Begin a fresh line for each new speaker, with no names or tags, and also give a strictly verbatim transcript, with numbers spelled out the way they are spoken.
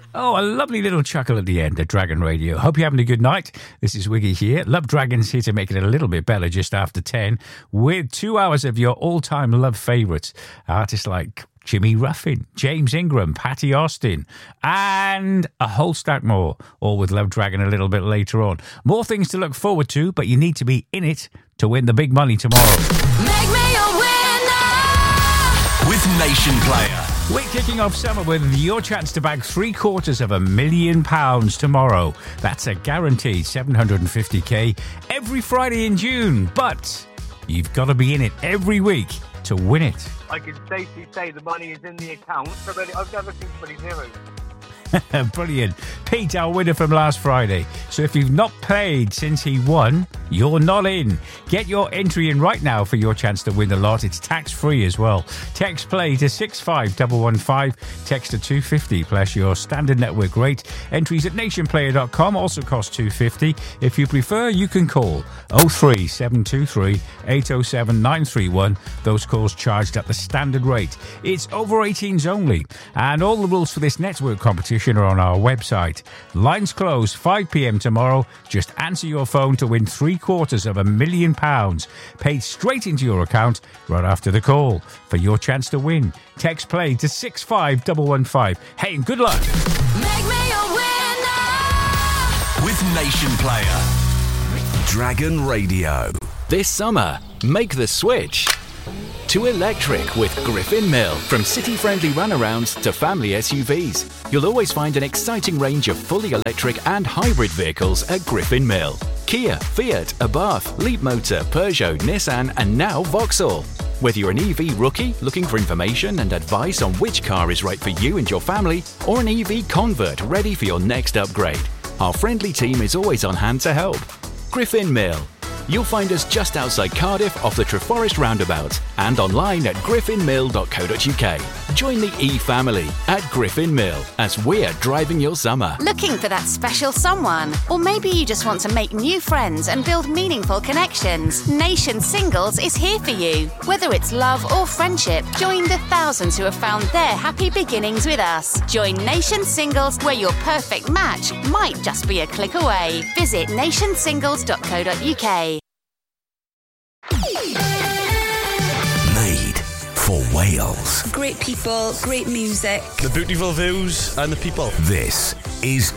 Oh, a lovely little chuckle at the end of Dragon Radio. Hope you're having a good night. This is Wiggy here. Love Dragon's here to make it a little bit better just after ten with two hours of your all-time love favourites. Artists like Jimmy Ruffin, James Ingram, Patty Austin, and a whole stack more, all with Love Dragon a little bit later on. More things to look forward to, but you need to be in it to win the big money tomorrow.
Make me a winner!
With Nation Player.
We're kicking off summer with your chance to bag three quarters of a million pounds tomorrow. That's a guaranteed seven hundred fifty k every Friday in June. But you've got to be in it every week to win it.
I can safely say the money is in the account. I've never seen somebody zero.
Brilliant. Pete, our winner from last Friday. So if you've not played since he won, you're not in. Get your entry in right now for your chance to win the lot. It's tax-free as well. Text play to six five one one five. Text to two fifty plus your standard network rate. Entries at nation player dot com also cost two fifty. If you prefer, you can call oh three seven two three eight oh seven nine three one. Those calls charged at the standard rate. It's over eighteens only. And all the rules for this network competition are on our website. Lines close five p.m. tomorrow. Just answer your phone to win three quarters of a million pounds paid straight into your account right after the call. For your chance to win, text play to six five one one five. Hey, and good luck.
Make me a winner!
With Nation Player. Dragon Radio.
This summer, make the switch to electric with Griffin Mill. From city-friendly runarounds to family S U Vs, you'll always find an exciting range of fully electric and hybrid vehicles at Griffin Mill. Kia, Fiat, Abarth, Leapmotor, Peugeot, Nissan and now Vauxhall. Whether you're an E V rookie looking for information and advice on which car is right for you and your family, or an E V convert ready for your next upgrade, our friendly team is always on hand to help. Griffin Mill. You'll find us just outside Cardiff off the Treforest roundabout and online at griffin mill dot co dot uk. Join the E-family at Griffin Mill as we're driving your summer.
Looking for that special someone? Or maybe you just want to make new friends and build meaningful connections? Nation Singles is here for you. Whether it's love or friendship, join the thousands who have found their happy beginnings with us. Join Nation Singles, where your perfect match might just be a click away. Visit nation singles dot co dot uk.
Made for Wales.
Great people, great music.
The beautiful views and the people.
This is